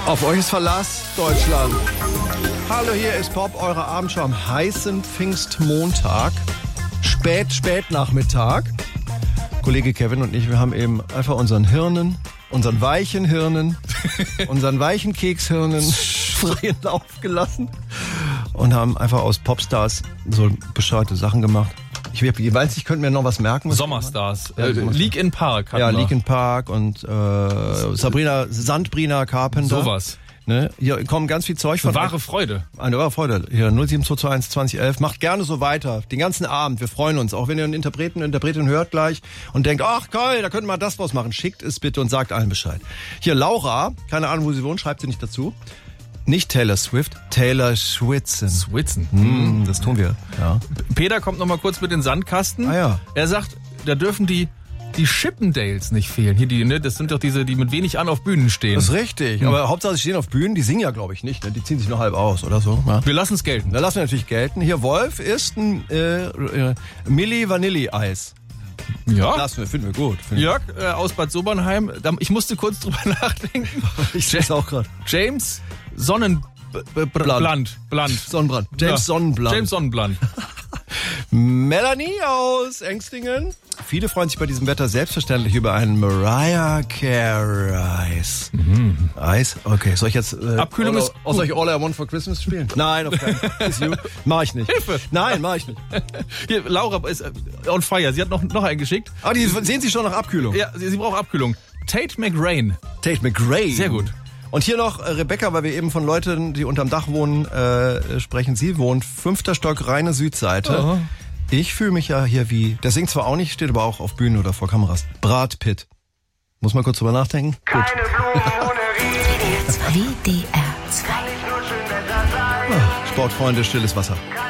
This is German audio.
Auf euch ist Verlass, Deutschland. Hallo, hier ist Pop, eure Abendshow am heißen Pfingstmontag. Spätnachmittag. Kollege Kevin und ich, wir haben eben einfach unseren weichen Hirnen, unseren weichen Kekshirnen freien Lauf gelassen und haben einfach aus Popstars so bescheuerte Sachen gemacht. Ich weiß, ich könnte mir noch was merken. Sommerstars. Ja, Linkin Park. Ja, Linkin Park und Sandbrina Carpenter. Sowas. Ne? Hier kommen ganz viel Zeug von. Wahre Freude. Eine wahre Freude. Hier 07221 2011. Macht gerne so weiter. Den ganzen Abend. Wir freuen uns. Auch wenn ihr einen Interpretin hört gleich und denkt, ach geil, da könnte man das draus machen. Schickt es bitte und sagt allen Bescheid. Hier Laura, keine Ahnung, wo sie wohnt, schreibt sie nicht dazu. Nicht Taylor Swift, Taylor Schwitzen. Das tun wir. Ja. Peter kommt noch mal kurz mit den Sandkasten. Ah ja. Er sagt, da dürfen die Chippendales nicht fehlen. Hier das sind doch diese, die mit wenig an auf Bühnen stehen. Das ist richtig. Aber Hauptsache sie stehen auf Bühnen, die singen ja, glaube ich, nicht. Ne? Die ziehen sich nur halb aus oder so. Ja. Wir lassen es gelten. Da lassen wir natürlich gelten. Hier, Wolf isst ein Milli Vanilli Eis. Ja. Finden wir gut. Jörg aus Bad Sobernheim. Ich musste kurz drüber nachdenken. Ich sehe es auch gerade. James Sonnenbrand. James Sonnenbrand. James Sonnenbrand. Melanie aus Engstingen. Viele freuen sich bei diesem Wetter selbstverständlich über einen Mariah Carey Eis. Eis? Okay, soll ich jetzt Abkühlung ist soll ich All I Want for Christmas spielen? Nein, auf keinen Fall. Mach ich nicht. Hilfe! Nein, mach ich nicht. Hier, Laura ist on fire. Sie hat noch einen geschickt. Ah, die sehen Sie schon nach Abkühlung? Ja, sie braucht Abkühlung. Tate McRae. Sehr gut. Und hier noch Rebecca, weil wir eben von Leuten, die unterm Dach wohnen, sprechen. Sie wohnt 5. Stock, reine Südseite. Oh. Ich fühle mich ja hier wie, der singt zwar auch nicht, steht aber auch auf Bühnen oder vor Kameras. Brad Pitt. Muss mal kurz drüber nachdenken. Keine Gut. Blumen ohne Regen. WDR 2. Kann nicht nur schön Wetter sein. Sportfreunde, stilles Wasser. Keine